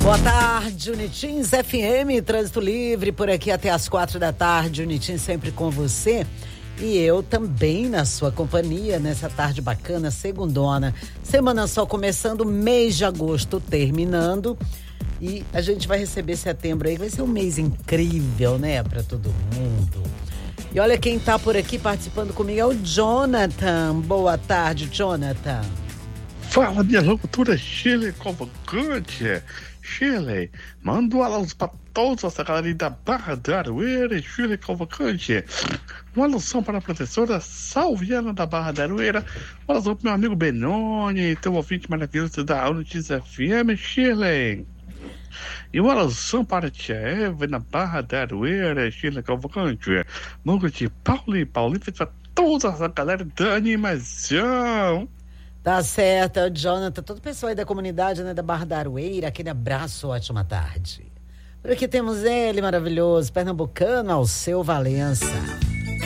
Boa tarde, Unitins FM, Trânsito Livre, por aqui até as 4 da tarde, Unitins sempre com você. E eu também na sua companhia, nessa tarde bacana, segundona. Semana só começando, mês de agosto terminando. E a gente vai receber setembro aí, vai ser um mês incrível, né, pra todo mundo. E olha quem tá por aqui participando comigo é o Jonathan. Boa tarde, Jonathan. Fala, minha locutora Shirley Convocante. Shirley, manda um alô pra todos essa galera da Barra da Aroeira, Shirley Convocante. Um alusão para a professora Salviana da Barra da Aroeira. Um alusão pro meu amigo Benoni, teu ouvinte maravilhoso da Unitis FM, Shirley. E uma alusão para a tia Eva na Barra da Aroeira, Shirley Convocante. Manga de Paulinho, fez pra toda essa galera da animação. Tá certo, é o Jonathan, todo o pessoal aí da comunidade, né, da Barra da Aroeira, aquele abraço, ótima tarde. Por aqui temos ele, maravilhoso, pernambucano, Alceu Valença.